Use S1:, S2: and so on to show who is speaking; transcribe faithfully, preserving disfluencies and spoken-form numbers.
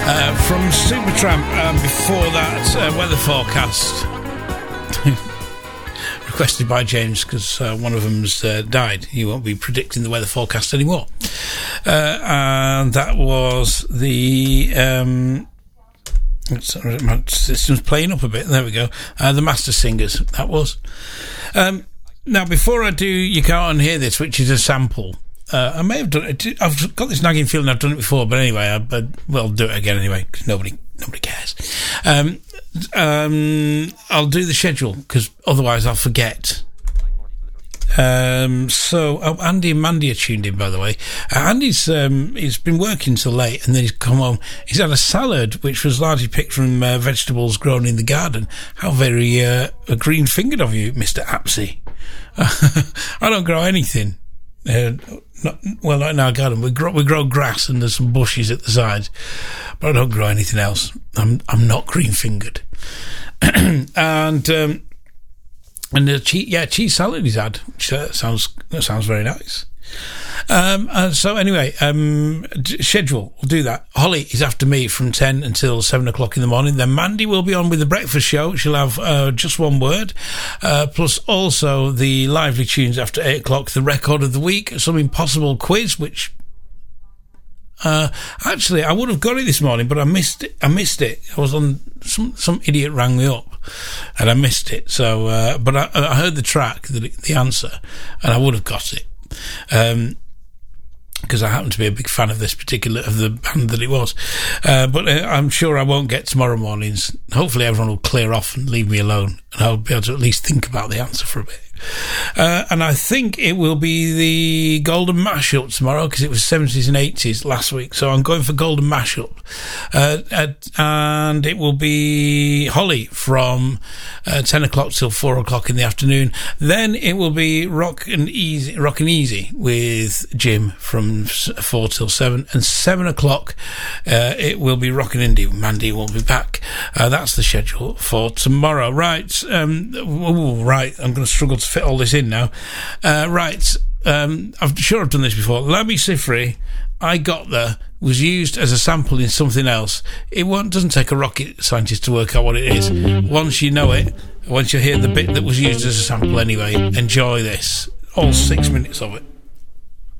S1: Uh, from Supertramp, um, before that, uh, weather forecast. Requested by James, because uh, one of them's uh, died. He won't be predicting the weather forecast anymore. Uh, and that was the... Um, my system's playing up a bit. There we go. Uh, the Master Singers, that was. Um, now, before I do You Can't Unhear This, which is a sample... Uh, I may have done it. I've got this nagging feeling I've done it before, but anyway, I, I, well, I'll do it again anyway, because nobody, nobody cares. Um, um, I'll do the schedule, because otherwise I'll forget. Um, so, oh, Andy and Mandy are tuned in, by the way. Uh, Andy's, um, he's been working till late, and then he's come home. He's had a salad, which was largely picked from uh, vegetables grown in the garden. How very uh, green-fingered of you, Mister Apsey. I don't grow anything. Uh, not, well, not in our garden. We grow we grow grass and there's some bushes at the sides, but I don't grow anything else. I'm I'm not green fingered. and um, and the cheese, yeah, cheese salad he's had, which uh, sounds that sounds very nice. Um, and so anyway, um, d- schedule, we'll do that. Holly is after me from ten until seven o'clock in the morning. Then Mandy will be on with the breakfast show. She'll have uh, just one word, uh, plus also the lively tunes after eight o'clock, the record of the week, some impossible quiz, which uh, actually I would have got it this morning, but I missed it. I missed it. I was on some some idiot rang me up, and I missed it. So, uh, but I, I heard the track, the, the answer, and I would have got it. Um, because I happen to be a big fan of this particular, of the band that it was. Uh, but uh, I'm sure I won't get tomorrow mornings. Hopefully everyone will clear off and leave me alone, and I'll be able to at least think about the answer for a bit. Uh, and I think it will be the Golden Mashup tomorrow, because it was seventies and eighties last week, so I'm going for Golden Mashup. Uh, at, and it will be Holly from uh, ten o'clock till four o'clock in the afternoon. Then it will be Rock and Easy, Rock and Easy with Jim from four till seven, and seven o'clock uh, it will be Rock and Indie. Mandy will be back. Uh, that's the schedule for tomorrow. Right, um, ooh, right. I'm going to struggle to fit all this in now. Uh, right, um, I'm sure I've done this before. Lami Sifri, I Got There, was used as a sample in something else. It won't, doesn't take a rocket scientist to work out what it is. Once you know it, once you hear the bit that was used as a sample anyway, enjoy this. All six minutes of it.